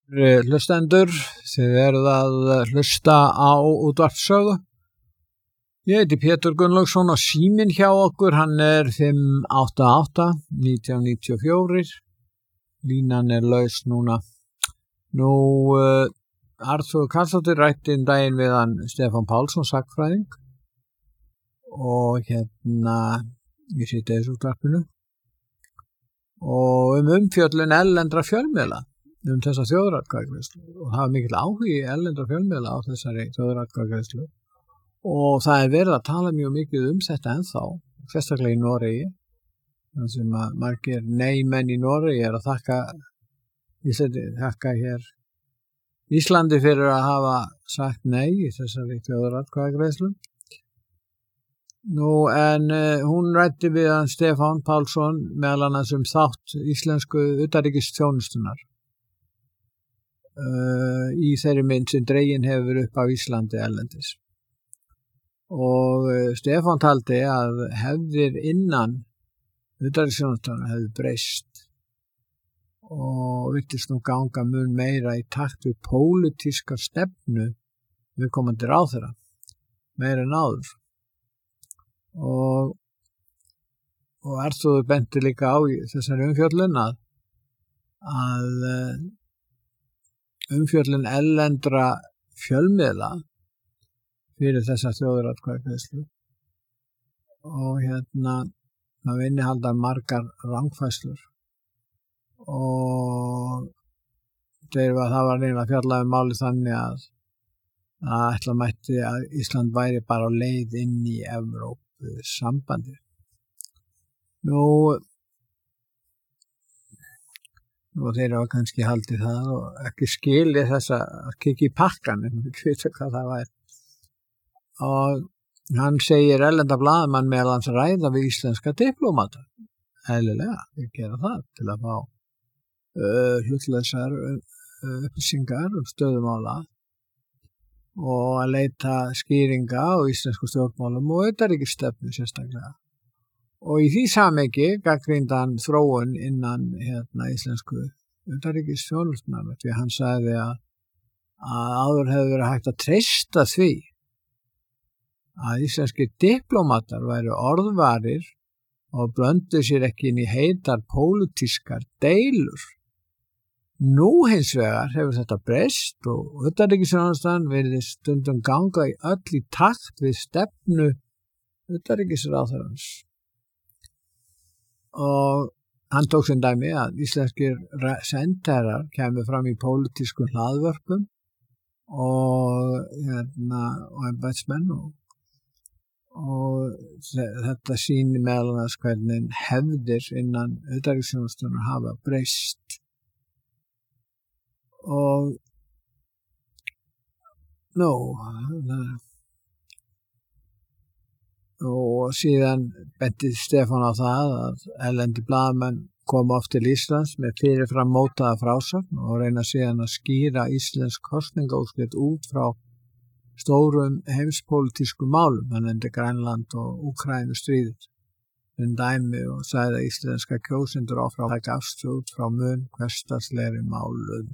Hlustendur, þið eruð að hlusta á útvarpssögu. Ég heiti Pétur Gunnlaugsson og síminn hjá okkur, hann er 588-1994. Línan er laus núna. Arthur Karlsdóttir rætti daginn við hann Stefán Pálsson, sagnfræðing. Og ég sitt þessu útvarpinu. Og umfjöllun erlendra fjölmiðla. Þessa þjóðaratkvæðagreiðslu og það mikil áhugi erlendra fjölmiðla á þessari þjóðaratkvæðagreiðslu og það verið að tala mjög mikið þetta ennþá, sérstaklega í Noregi, þar sem að margir nei-menn í Noregi að þakka hér Íslandi fyrir að hafa sagt nei í þessari þjóðaratkvæðagreiðslu. En hún ræddi við hann Stefán Pálsson meðal annars þátt íslensku utanríkisþjónustunnar. Í þeirri mynd sem dregin hefur upp á Íslandi erlendis. Og Stefán taldi að hefðir innan utanríkisþjónustunnar hefði breyst og virtist nú ganga mun meira í takt við pólitíska stefnu viðkomandi ráðherra, meira en áður. Og Arthur benti líka á þessari umfjöllun að umfjöllun erlendra fjölmiðla fyrir þessa þjóðaratkvæðagreiðslu og það innihaldar margar rangfærslur og það var að fjalla málið þannig að ætla mætti að Ísland væri bara á leið inn í Evrópusambandið. Og þeir hafa kannski haldið það og ekki skilið þessa að kikki í pakkan, en ekki vita hvað það væri. Og hann segir erlenda blaðamann meðal hans ræða við íslenska diplómata. Eðlilega, þeir gera það til að fá hlutlausar upplýsingar stöðumála og að leita skýringa á íslensku stjórnmálum og utanríkisstefnu sérstaklega. Og í því samhengi gagnrýndi hann þróun innan íslensku utanríkisþjónustunnar, því hann sagði að áður hefði verið hægt að treysta því að íslenski diplómatar væru orðvarir og blöndu sér ekki inn í heitar pólitískar deilur. Nú hins vegar hefur þetta breyst og utanríkisþjónustan virðist stundum ganga í öll í takt við stefnu utanríkisráðherrans. Og hann tók sem dæmi að íslenskir sendiherrar kæmu fram í pólitískum hlaðvörpum og embættismenn og þetta sýnir meðal annars hvernig hefðir innan utanríkisþjónustunnar hafa breyst. Og síðan benti Stefán á það að erlendi blaðamenn koma oft til Íslands með fyrirfram mótaða frásögn og reyna síðan að skýra íslensk kosningaúrslit út frá stórum heimspólitískum málum, hann nefndi Grænland og Úkraínustríðið dæmi og sagði að íslenska kjósendur áfram taka afstöðu út frá mun hversdagslegri málum.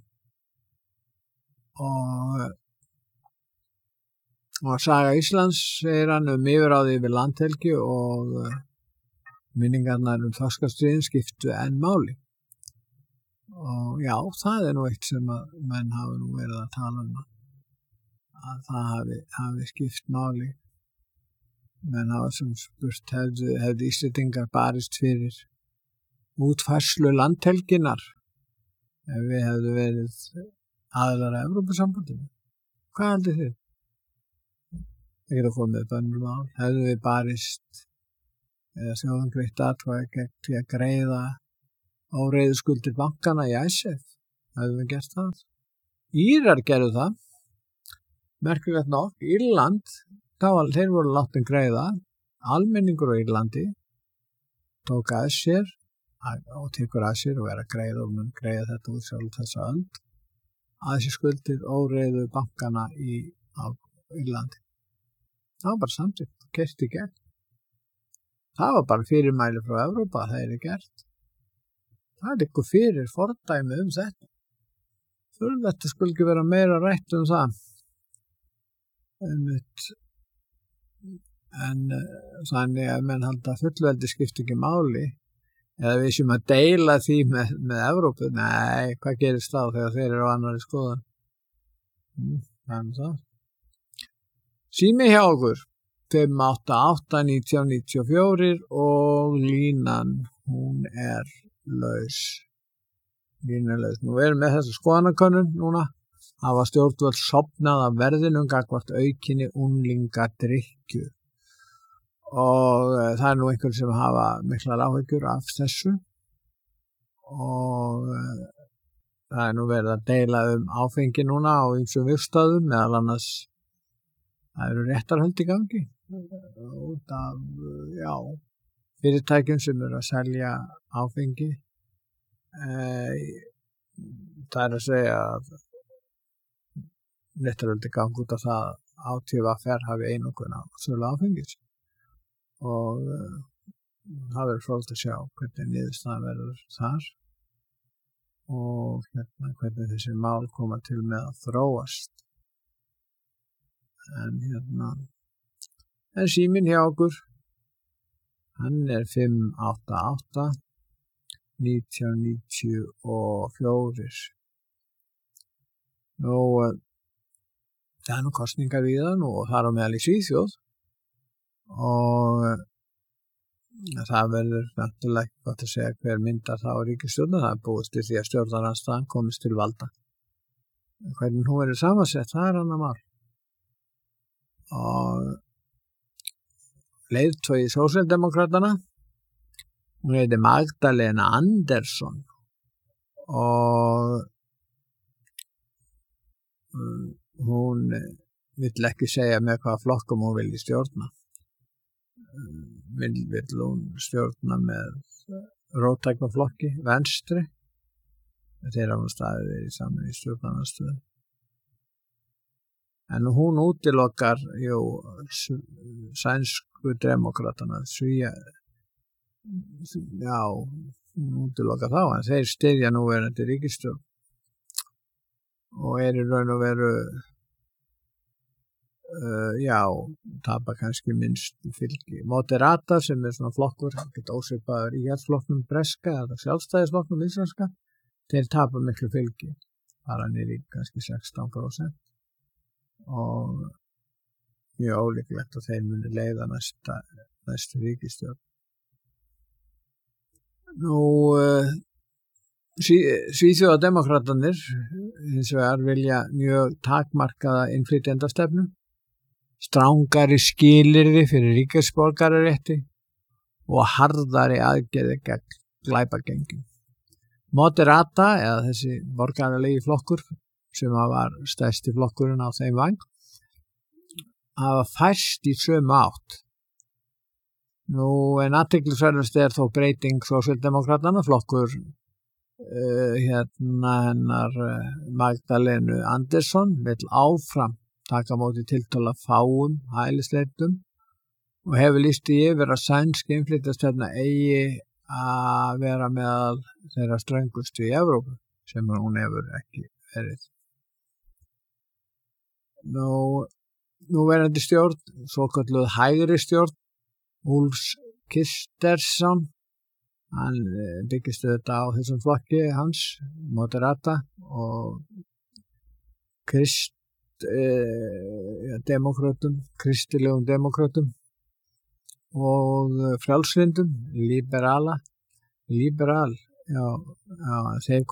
Og saga Íslands, segir hann, yfirráði yfir landhelgi og minningarnar þorskastríðin skiptu enn máli. Og já, það nú eitt sem að menn hafa nú verið að tala að það hafi skipt máli. Menn hafa sem spurt hefði Íslendingar barist fyrir útfærslu landhelginnar ef við hefðu verið aðilar að Evrópusambandinu. Hvað haldið þið? Það getur komið upp önnur mál. Hefðu við barist eða þjóðin greitt atkvæði gegn því að greiða óreiðuskuldir bankana í ISF? Hefðu við gert það? Írar gerðu það. Merkilegt nokk, Írland, þeir voru láttin greiða. Almenningur á Írlandi tók að sér og tekur að sér og að greiða og mun greiða þetta út sjálf þessa öld. Að þessi skuldir óreiðu bankana á Írlandi. Það var bara samtidig, keyrt í gegn. Það var bara fyrirmæli frá Evrópa, það gert. Það liggur fyrir fordæmi þetta. þetta skulle ekki vera meira rætt það. En þannig að menn halda fullveldi skipti ekki máli, eða við sem að deila því með Evrópu, nei, hvað gerist þá þegar þeir eru á annarri skoðun? Þannig það. Sími hjá okkur, 588-1994 og línan, hún er laus. Nú erum við þessu skoðanakönnun núna. Hafa stjórnvöld sofnað af verðinum gagnvart aukinni unglingadrykkju. Og það er nú einhver sem hafa miklar áhyggjur af þessu. Og það er nú verið að deila áfengi núna á ýmsum viðstöðum, meðal annars það eru réttarhöld í gangi. Út af, fyrirtækjum sem eru að selja áfengi. Það er að segja að réttarhöld í gangi út af það að ÁTVR hafi einokun á sölu áfengis. Og það verður fróðlegt að sjá hvernig niðurstaðan verður þar og hvernig þessi mál koma til með að þróast. En síminn hjá okkur, hann er 588-1994. Nú, það er nú kosningar við það og það er á meðal í Svíþjóð og það verður náttúrulega ekki gott að segja hver myndar þá ríkisstjórn, það er búist til því að stjórnarandstaðan komist til valda. Hvernig hún verður samansett, það er annað mál. Og leiðtogi sósíaldemókratana, hún heitir Magdalena Andersson og hún vill ekki segja með hvaða flokkum hún vilji stjórna. Vill hún stjórna með róttækna flokki, venstri. Þeir hafa staðið verið saman í stjórnarandstöðu. En hún útilokar sænsku demókratana, hún útilokar þá, en þeir styðja núverandi ríkisstjórn og í raun og veru tapa kannski minnst fylgi. Moderata sem er svona flokkur, geta ósvipaður í hjálpsflokknum breska eða sjálfstæðisflokknum íslenska, þeir tapa miklu fylgi, bara niður í kannski 16%. Og mjög ólíklegt að þeir muni leiða næstu ríkisstjórn. Nú, Svíþjóðardemókratarnir hins vegar vilja mjög takmarkaða innflytjendastefnu, strangari skilyrði fyrir ríkisborgararétti og harðari aðgerðir gegn glæpagengjum. Moderata, eða þessi borgaralegi flokkur, sem var stærsti flokkurinn á þeim vang, hafa færst í sömu átt. Nú, en athyglisverðast er þó breyting sósíaldemókratana, flokkur hennar Magdalenu Andersson vill áfram taka móti tiltölulega fáum hælisleitum og hefur lýst því yfir að sænsk innflytjastefna eigi að vera meðal þeirra ströngustu í Evrópu, sem hún hefur ekki verið. Nú verandi stjórn, svokölluð hægri stjórn, Ulf Kristersson, hann byggist þetta á þessum flokki hans, Moderata og kristilegum demókrötum og frjálslyndum, liberal, þeir